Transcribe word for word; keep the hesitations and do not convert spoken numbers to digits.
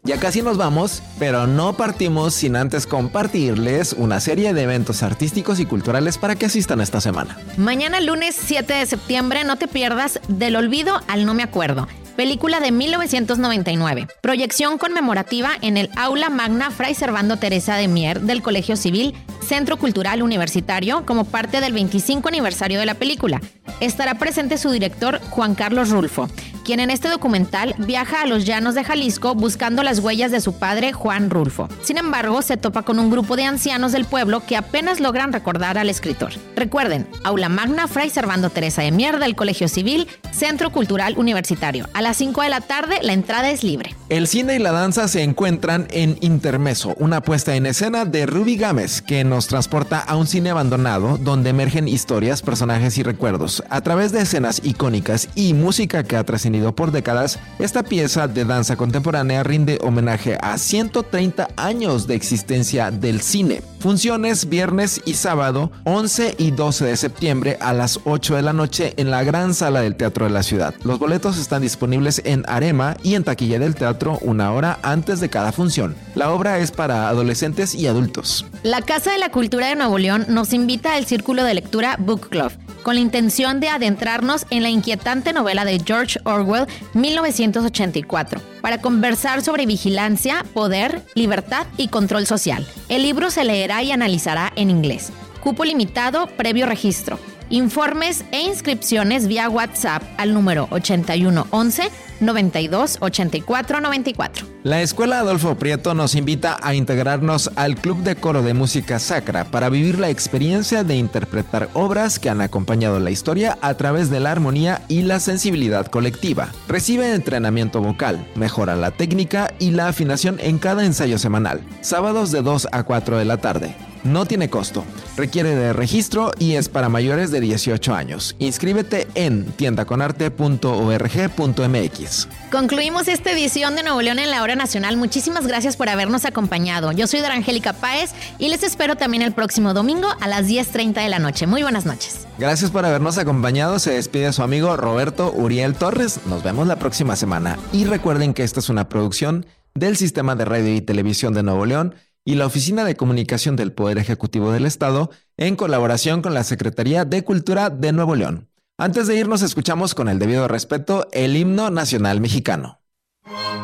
Ya casi nos vamos, pero no partimos sin antes compartirles una serie de eventos artísticos y culturales para que asistan esta semana. Mañana lunes siete de septiembre no te pierdas Del olvido al no me acuerdo, película de mil novecientos noventa y nueve. Proyección conmemorativa en el Aula Magna Fray Servando Teresa de Mier del Colegio Civil, Centro Cultural Universitario, como parte del veinticinco aniversario de la película. Estará presente su director, Juan Carlos Rulfo, quien en este documental viaja a los llanos de Jalisco buscando las huellas de su padre, Juan Rulfo. Sin embargo, se topa con un grupo de ancianos del pueblo que apenas logran recordar al escritor. Recuerden, Aula Magna Fray Servando Teresa de Mier del Colegio Civil, Centro Cultural Universitario. A las cinco de la tarde, la entrada es libre. El cine y la danza se encuentran en Intermeso, una puesta en escena de Ruby Gámez que nos transporta a un cine abandonado donde emergen historias, personajes y recuerdos. A través de escenas icónicas y música que ha trascendido por décadas, esta pieza de danza contemporánea rinde homenaje a ciento treinta años de existencia del cine. Funciones viernes y sábado, once y doce de septiembre a las ocho de la noche en la gran sala del Teatro de la Ciudad. Los boletos están disponibles en Arema y en taquilla del teatro una hora antes de cada función. La obra es para adolescentes y adultos. La Casa de la Cultura de Nuevo León nos invita al Círculo de Lectura Book Club, con la intención de adentrarnos en la inquietante novela de George Orwell, mil novecientos ochenta y cuatro, para conversar sobre vigilancia, poder, libertad y control social. El libro se leerá y analizará en inglés. Cupo limitado, previo registro. Informes e inscripciones vía WhatsApp al número ochenta y uno once noventa y dos ochenta y cuatro noventa y cuatro. La Escuela Adolfo Prieto nos invita a integrarnos al Club de Coro de Música Sacra para vivir la experiencia de interpretar obras que han acompañado la historia a través de la armonía y la sensibilidad colectiva. Recibe entrenamiento vocal, mejora la técnica y la afinación en cada ensayo semanal, sábados de dos a cuatro de la tarde. No tiene costo, requiere de registro y es para mayores de dieciocho años. Inscríbete en tiendaconarte punto org punto mx. Concluimos esta edición de Nuevo León en la Hora Nacional. Muchísimas gracias por habernos acompañado. Yo soy Darangélica Páez y les espero también el próximo domingo a las diez treinta de la noche. Muy buenas noches. Gracias por habernos acompañado. Se despide su amigo Roberto Uriel Torres. Nos vemos la próxima semana. Y recuerden que esta es una producción del Sistema de Radio y Televisión de Nuevo León y la Oficina de Comunicación del Poder Ejecutivo del Estado, en colaboración con la Secretaría de Cultura de Nuevo León. Antes de irnos, escuchamos con el debido respeto el himno nacional mexicano.